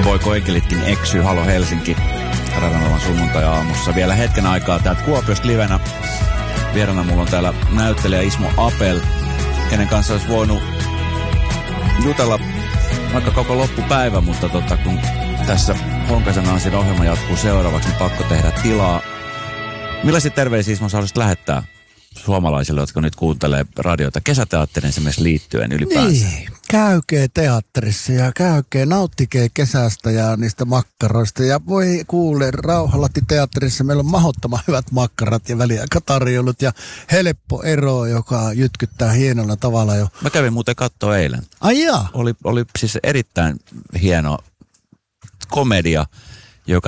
Voiko enkelitkin eksyy? Halo Helsinki. Radanovan sunnuntai-aamussa. Vielä hetken aikaa täältä Kuopiosta livenä. Vierana mulla on täällä näyttelijä Ismo Apel, kenen kanssa olisi voinut jutella vaikka koko loppupäivä, mutta kun tässä Honkasen Anssin ohjelma jatkuu seuraavaksi, niin pakko tehdä tilaa. Millaisia terveisiä Ismo sä haluaisit lähettää suomalaisille, jotka nyt kuuntelee radioita kesäteatterin esimerkiksi liittyen ylipäänsä? Niin, käykää teatterissa ja käykää, nauttikee kesästä ja niistä makkaroista. Ja voi kuule, Rauhalahti teatterissa meillä on mahdottoman hyvät makkarat ja väliaikatarjoulut ja helppo ero, joka jytkyttää hienolla tavalla jo. Mä kävin muuten katsoa eilen. Ai jaa. Oli siis erittäin hieno komedia, joka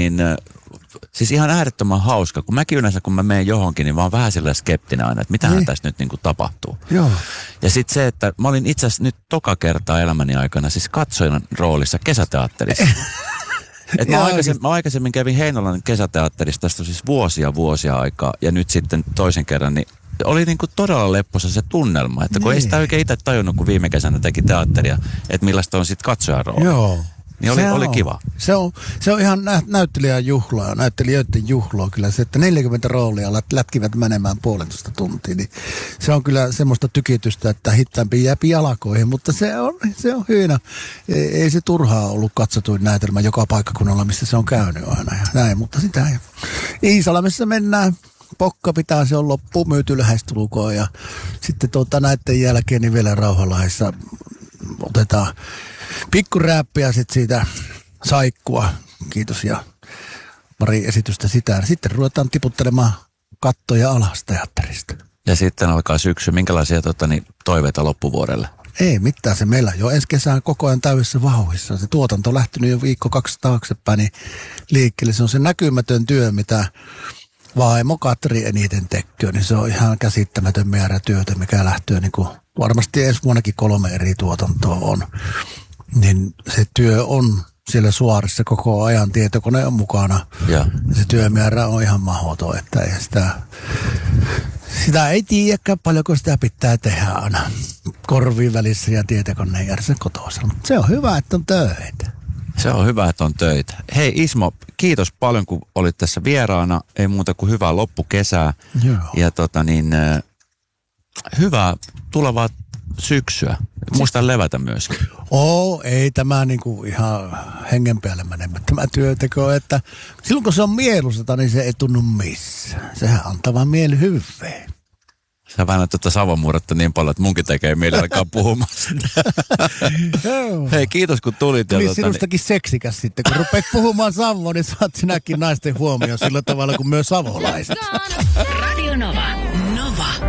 siis ihan äärettömän hauska, kun mäkin yleensä, kun mä menen johonkin, niin mä oon vähän sillä skeptinen aina, että mitähän tässä nyt niin kuin tapahtuu. Joo. Ja sitten se, että mä olin itse asiassa nyt toka kertaa elämäni aikana siis katsojan roolissa kesäteatterissa. Mä aikaisemmin kävin Heinolan kesäteatterissa, tästä on siis vuosia aikaa, ja nyt sitten toisen kerran, niin oli niin kuin todella lepposa se tunnelma, että kun ei sitä oikein itse tajunnut, kun viime kesänä teki teatteria, että millaista on sitten katsojan rooli. Joo. Niin oli kiva. Se on ihan näyttelijän juhlaa, näyttelijöiden juhlaa kyllä se, että 40 roolia lätkivät menemään 1,5 tuntia, niin se on kyllä semmoista tykitystä, että hittaampi jääpi jalkoihin, mutta se on hyvä. Ei se turhaa ollut katsotuin näytelmä joka paikkakunnalla, missä se on käynyt aina ja näin, mutta sitä ei. Iisalamessa mennään. Pokka pitää, se on loppuun myyty lähestulukoon ja sitten näiden jälkeen niin vielä Rauhalahdessa otetaan pikkurääppiä sitten siitä saikkua, kiitos, ja pari esitystä sitä. Sitten ruvetaan tiputtelemaan kattoja alas teatterista. Ja sitten alkaa syksy. Minkälaisia toiveita loppuvuodelle? Ei mitään, se meillä jo ensi kesään koko ajan täydessä vauhdissa. Se tuotanto on lähtenyt jo 1-2 taaksepäin niin liikkeelle. Se on se näkymätön työ, mitä vaimo Katri eniten tekee, niin se on ihan käsittämätön määrä työtä, mikä lähtee niin kuin varmasti ensi vuonnakin 3 eri tuotantoa on. Niin se työ on siellä suorissa koko ajan, tietokone on mukana. Ja se työmäärä on ihan mahdoton, että ei sitä ei tiedäkään paljonko sitä pitää tehdä aina korviin välissä ja tietokoneen järjessä kotossa. Mutta se on hyvä, että on töitä. Se on hyvä, että on töitä. Hei Ismo, kiitos paljon, kun olit tässä vieraana. Ei muuta kuin hyvää loppukesää. Joo. Ja hyvää tulevaa syksyä. Muista levätä myöskin. Ei tämä niinku ihan hengen päälle menemään tämä työteko, että silloin kun se on mieluisata, niin se ei tunnu missään. Sehän antaa vaan mieli hyvää. Sä väännät savonmurretta niin paljon, että munkin tekee mieli alkaa puhumaan sitä. Hei, kiitos kun tulit. Tuli sinustakin seksikäs sitten, kun rupeat puhumaan savon, niin saat sinäkin naisten huomioon sillä tavalla kuin myös savolaiset. Radio Nova. Nova.